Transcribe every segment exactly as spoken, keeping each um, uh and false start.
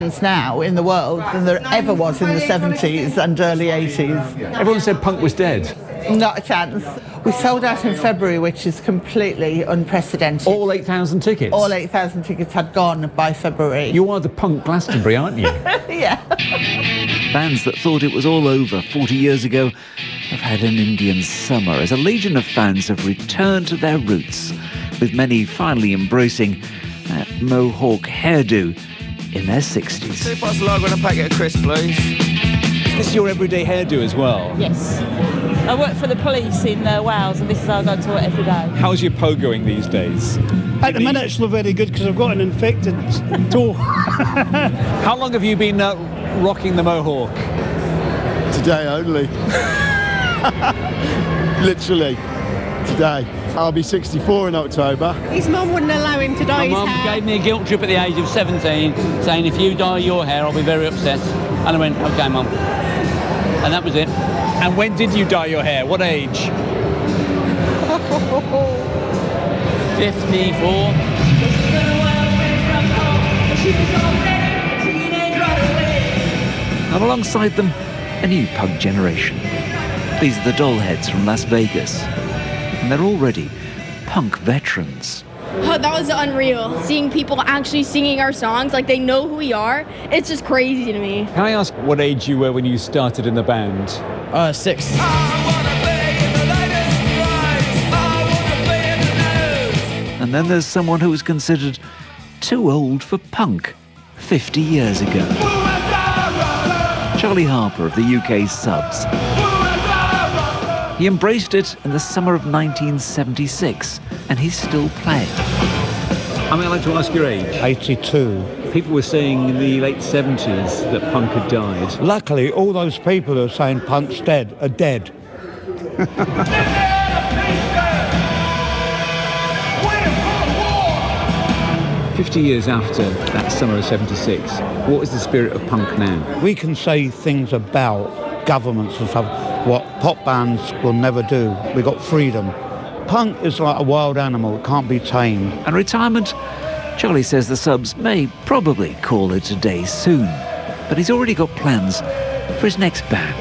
now in the world than there ever was in the seventies and early eighties. Everyone said punk was dead. Not a chance. We sold out in February, which is completely unprecedented. All eight thousand tickets? All eight thousand tickets had gone by February. You are the punk Glastonbury, aren't you? Yeah. Bands that thought it was all over forty years ago have had an Indian summer as a legion of fans have returned to their roots, with many finally embracing that mohawk hairdo in their sixties. Two bottles of lager and a packet of crisps, please. Is this your everyday hairdo as well? Yes. I work for the police in uh, Wales, and this is how I go to work every day. How's your pogoing these days? At the minute it's not very good because I've got an infected toe. How long have you been uh, rocking the mohawk? Today only. Literally, today. I'll be sixty-four in October. His mum wouldn't allow him to dye his hair. My mum gave me a guilt trip at the age of seventeen, saying if you dye your hair, I'll be very upset. And I went, OK, Mum. And that was it. And when did you dye your hair? What age? fifty-four. And alongside them, a new punk generation. These are the Dollheads from Las Vegas. And they're already punk veterans. Oh, that was unreal. Seeing people actually singing our songs, like they know who we are, it's just crazy to me. Can I ask what age you were when you started in the band? Uh, six. And then there's someone who was considered too old for punk fifty years ago. Charlie Harper of the U K Subs. He embraced it in the summer of nineteen seventy-six, and he's still playing. I mean, I'd like to ask your age. eighty-two. People were saying in the late seventies that punk had died. Luckily, all those people who are saying punk's dead are dead. Fifty years after that summer of seventy-six, what is the spirit of punk now? We can say things about governments and stuff what pop bands will never do. We've got freedom. Punk is like a wild animal, it can't be tamed. And retirement, Charlie says the Subs may probably call it a day soon, but he's already got plans for his next band.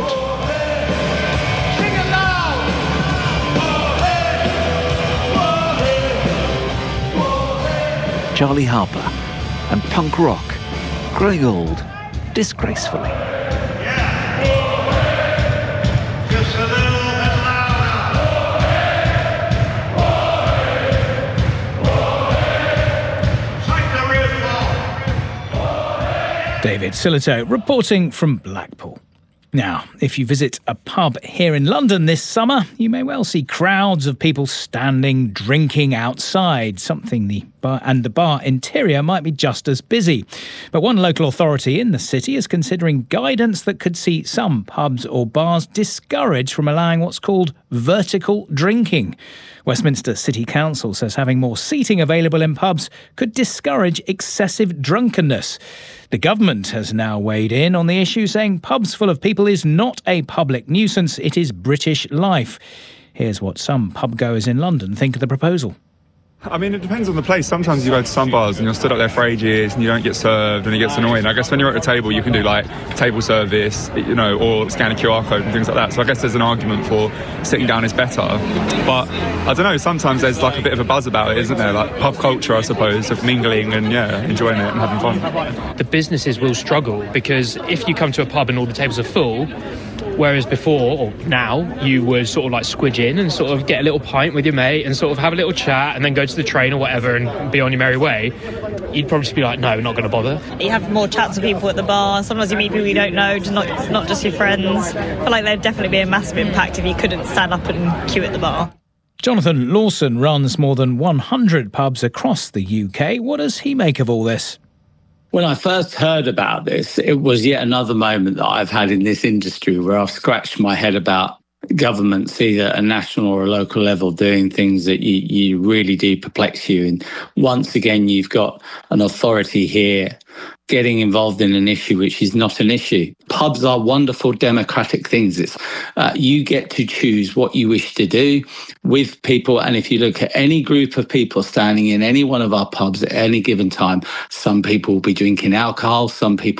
Charlie Harper and punk rock growing old disgracefully. David Sillito reporting from Blackpool. Now, if you visit a pub here in London this summer, you may well see crowds of people standing, drinking outside, something the bar and the bar interior might be just as busy. But one local authority in the city is considering guidance that could see some pubs or bars discouraged from allowing what's called vertical drinking. Westminster City Council says having more seating available in pubs could discourage excessive drunkenness. The government has now weighed in on the issue, saying pubs full of people is not a public nuisance, it is British life. Here's what some pub goers in London think of the proposal. I mean, it depends on the place. Sometimes you go to some bars and you're stood up there for ages and you don't get served and it gets annoying. I guess when you're at a table, you can do like table service, you know, or scan a Q R code and things like that. So I guess there's an argument for sitting down is better. But I don't know, sometimes there's like a bit of a buzz about it, isn't there? Like pub culture, I suppose, of mingling and, yeah, enjoying it and having fun. The businesses will struggle because if you come to a pub and all the tables are full, whereas before, or now, you would sort of like squidge in and sort of get a little pint with your mate and sort of have a little chat and then go to the train or whatever and be on your merry way, you'd probably just be like, no, not going to bother. You have more chats with people at the bar. Sometimes you meet people you don't know, just not, not just your friends. I feel like there'd definitely be a massive impact if you couldn't stand up and queue at the bar. Jonathan Lawson runs more than one hundred pubs across the U K. What does he make of all this? When I first heard about this, it was yet another moment that I've had in this industry where I've scratched my head about governments, either at a national or a local level, doing things that you, you really do perplex you. And once again, you've got an authority here getting involved in an issue which is not an issue. Pubs are wonderful democratic things. It's uh, you get to choose what you wish to do with people. And if you look at any group of people standing in any one of our pubs at any given time, some people will be drinking alcohol, some people